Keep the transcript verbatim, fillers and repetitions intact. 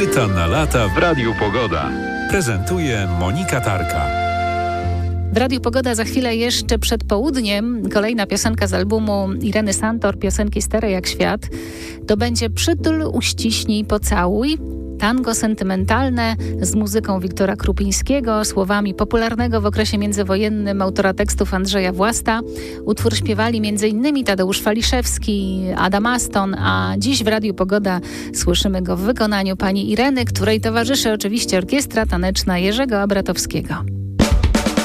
Lata na lata w Radiu Pogoda. Prezentuje Monika Tarka. W Radiu Pogoda za chwilę jeszcze przed południem kolejna piosenka z albumu Ireny Santor, piosenki Stare jak świat. To będzie Przytul, uściśnij, pocałuj. Tango sentymentalne z muzyką Wiktora Krupińskiego, słowami popularnego w okresie międzywojennym autora tekstów Andrzeja Własta. Utwór śpiewali między innymi Tadeusz Waliszewski, Adam Aston, a dziś w Radiu Pogoda słyszymy go w wykonaniu pani Ireny, której towarzyszy oczywiście Orkiestra Taneczna Jerzego Abratowskiego.